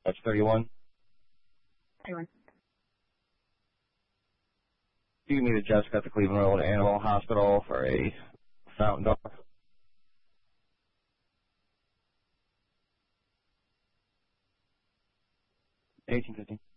That's 31. Anyone. You can meet a Jessica at the Cleveland Road Animal Hospital for a fountain dog. 1815.